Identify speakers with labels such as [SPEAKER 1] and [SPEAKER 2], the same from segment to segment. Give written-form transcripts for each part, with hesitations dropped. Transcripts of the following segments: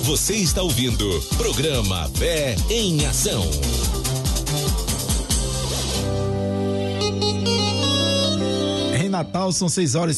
[SPEAKER 1] Você está ouvindo programa Fé em Ação.
[SPEAKER 2] Em Natal são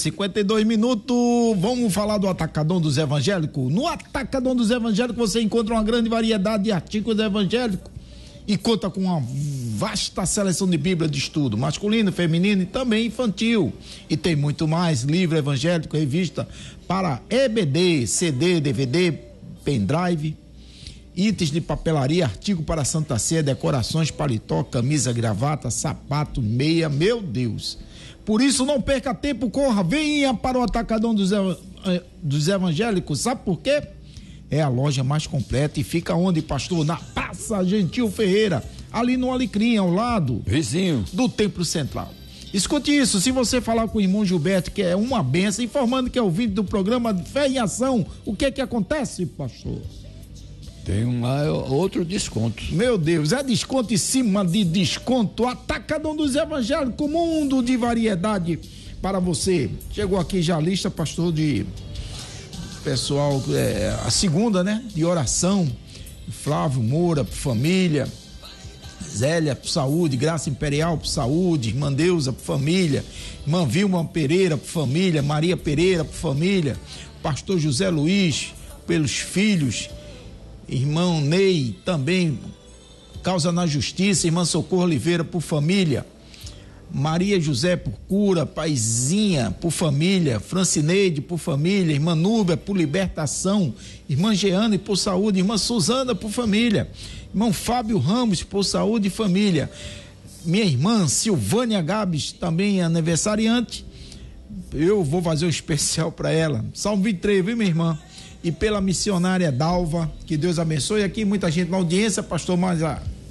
[SPEAKER 2] 6h52. Vamos falar do Atacadão dos Evangélicos? No Atacadão dos Evangélicos você encontra uma grande variedade de artigos evangélicos e conta com uma vasta seleção de Bíblia de estudo, masculino, feminino e também infantil. E tem muito mais: livro evangélico, revista para EBD, CD, DVD, pendrive, itens de papelaria, artigo para Santa Ceia, decorações, paletó, camisa, gravata, sapato, meia. Meu Deus! Por isso não perca tempo, corra, venha para o Atacadão dos Evangélicos. Sabe por quê? É a loja mais completa e fica onde, pastor? Na Praça Gentil Ferreira, ali no Alecrim, ao lado
[SPEAKER 3] vizinho
[SPEAKER 2] do Templo Central. Escute isso: se você falar com o irmão Gilberto, que é uma benção, informando que é ouvinte do programa Fé em Ação, o que é que acontece, pastor?
[SPEAKER 3] Tem outro desconto.
[SPEAKER 2] Meu Deus, é desconto em cima de desconto. Atacadão dos Evangélicos, mundo de variedade para você. Chegou aqui já a lista, pastor, de pessoal, a segunda, né? De oração. Flávio Moura, por família. Zélia, por saúde. Graça Imperial, por saúde. Irmã Deusa, por família. Irmã Vilma Pereira, por família. Maria Pereira, por família. Pastor José Luiz, pelos filhos. Irmão Ney, também, causa na justiça. Irmã Socorro Oliveira, por família. Maria José, por cura. Paizinha, por família. Francineide, por família. Irmã Núbia, por libertação. Irmã Jeane, por saúde. Irmã Suzana, por família. Irmão Fábio Ramos, por saúde e família. Minha irmã Silvânia Gabes, também aniversariante. Eu vou fazer um especial para ela. Salmo 23, viu, minha irmã? E pela missionária Dalva, que Deus abençoe. Aqui muita gente na audiência, pastor, mas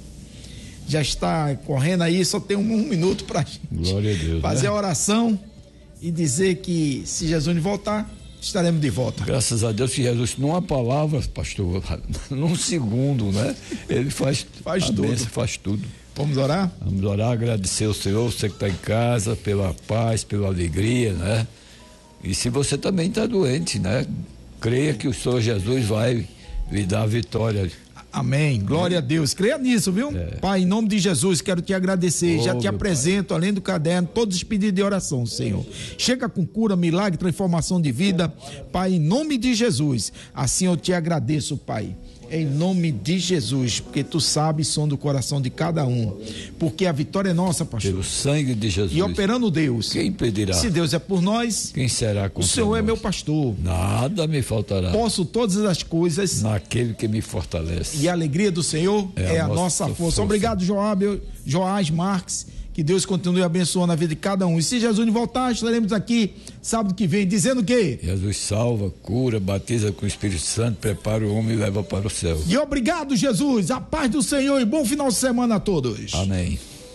[SPEAKER 2] já está correndo aí, só tem um minuto pra gente.
[SPEAKER 3] Glória a Deus,
[SPEAKER 2] fazer,
[SPEAKER 3] né?
[SPEAKER 2] A oração e dizer que se Jesus voltar, estaremos de volta.
[SPEAKER 3] Graças a Deus que Jesus, numa palavra, pastor, num segundo, né? Ele faz tudo. Faz tudo.
[SPEAKER 2] Vamos orar?
[SPEAKER 3] Vamos orar, agradecer ao Senhor, você que está em casa, pela paz, pela alegria, né? E se você também está doente, né? Creia que o Senhor Jesus vai lhe dar a vitória.
[SPEAKER 2] Amém, glória a Deus, creia nisso, viu? Pai, em nome de Jesus, quero te agradecer, já te apresento, além do caderno, todos os pedidos de oração, Senhor. Chega com cura, milagre, transformação de vida, Pai, em nome de Jesus, assim eu te agradeço, Pai. Em nome de Jesus, porque tu sabes som do coração de cada um, porque a vitória é nossa, pastor.
[SPEAKER 3] Pelo sangue de Jesus.
[SPEAKER 2] E operando Deus,
[SPEAKER 3] quem impedirá?
[SPEAKER 2] Se Deus é por nós,
[SPEAKER 3] quem será contra nós?
[SPEAKER 2] O Senhor é meu pastor.
[SPEAKER 3] Nada me faltará.
[SPEAKER 2] Posso todas as coisas
[SPEAKER 3] naquele que me fortalece.
[SPEAKER 2] E a alegria do Senhor é a nossa força. Obrigado, Joás Marques. Que Deus continue abençoando a vida de cada um. E se Jesus voltar, estaremos aqui sábado que vem, dizendo o quê?
[SPEAKER 3] Jesus salva, cura, batiza com o Espírito Santo, prepara o homem e leva para o céu.
[SPEAKER 2] E obrigado, Jesus. A paz do Senhor e bom final de semana a todos.
[SPEAKER 3] Amém.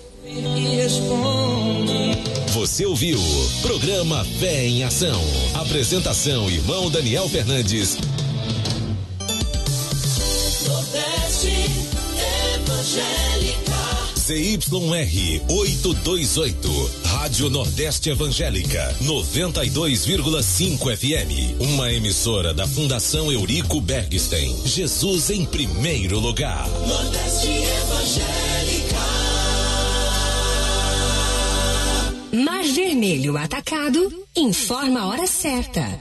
[SPEAKER 1] Você ouviu programa Fé em Ação. Apresentação: irmão Daniel Fernandes.
[SPEAKER 4] Nordeste Evangélica.
[SPEAKER 1] CYR 828, Rádio Nordeste Evangélica, 92,5 FM. Uma emissora da Fundação Eurico Bergstein. Jesus em primeiro lugar.
[SPEAKER 4] Nordeste Evangélica.
[SPEAKER 5] Mar Vermelho Atacado informa a hora certa.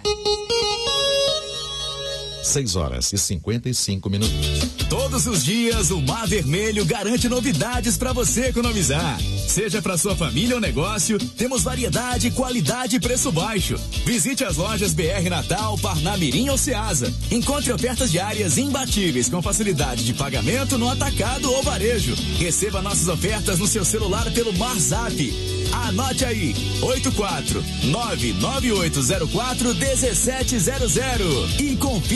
[SPEAKER 6] 6h55.
[SPEAKER 7] Todos os dias o Mar Vermelho garante novidades para você economizar. Seja para sua família ou negócio, temos variedade, qualidade e preço baixo. Visite as lojas BR Natal, Parnamirim ou Ceasa. Encontre ofertas diárias imbatíveis com facilidade de pagamento no atacado ou varejo. Receba nossas ofertas no seu celular pelo MarZap. Anote aí: 84998041700 e confira.